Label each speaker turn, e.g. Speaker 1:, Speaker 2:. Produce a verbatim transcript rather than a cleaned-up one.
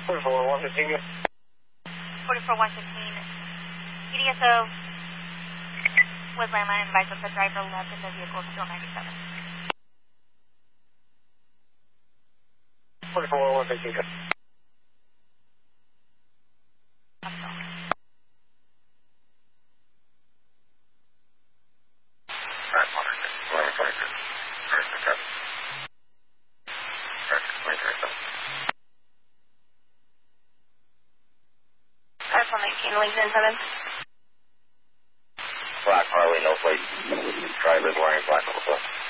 Speaker 1: forty-four one fifteen.
Speaker 2: forty-four one fifteen. P D S O was landline advised that the driver left in the vehicle still ninety-seven.
Speaker 1: forty-four one fifteen.
Speaker 2: Alpha nineteen, Lincoln seven.
Speaker 1: Black Harley, no plate. Driver's wearing black on the foot.